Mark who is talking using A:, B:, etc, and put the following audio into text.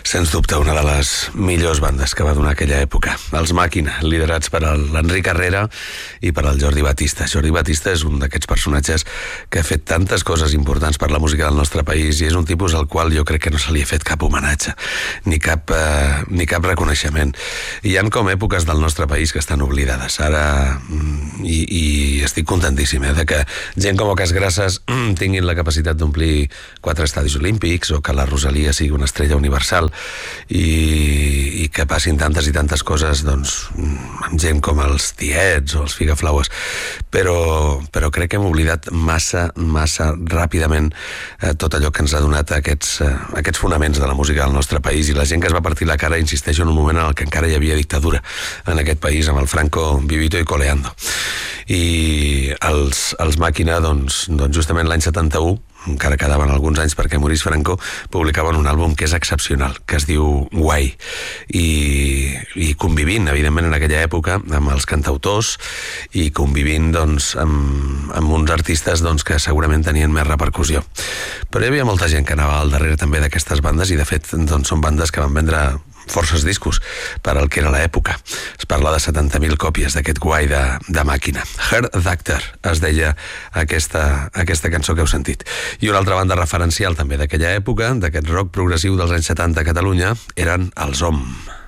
A: Sens dubte, una de les millors bandes que va donar aquella època. Els Màquina, liderats per l'Enric Herrera i per el Jordi Batista. Jordi Batista és un d'aquests personatges que ha fet tantes coses importants per la música del nostre país i és un tipus al qual jo crec que no se li ha fet cap homenatge, ni cap reconeixement. Hi han com èpoques del nostre país que estan oblidades. Ara, i estic contentíssim, de que gent com Oques Grasses tinguin la capacitat d'omplir 4 estadis olímpics o que la Rosalia sigui una estrella universal i que passin tantes i tantes coses amb gent com els Tiets o els Figaflaues, però crec que hem oblidat massa ràpidament tot allò que ens ha donat aquests fonaments de la música del nostre país, i la gent que es va partir la cara, insisteixo, en un moment en el que encara hi havia dictadura en aquest país, amb el Franco vivito y coleando. I els Màquina, justament l'any 71, encara quedaven alguns anys perquè morís Franco, publicaven un àlbum que és excepcional, que es diu Guai, i convivint, evidentment, en aquella època amb els cantautors i convivint amb uns artistes que segurament tenien més repercussió. Però hi havia molta gent que anava al darrere també d'aquestes bandes, i de fet són bandes que van vendre forces discos per al que era l'època. Es parla de 70.000 còpies d'aquest Guai de Màquina. Heart Doctor es deia aquesta cançó que heu sentit. I una altra banda referencial també d'aquella època, d'aquest rock progressiu dels anys 70 a Catalunya, eren els OM.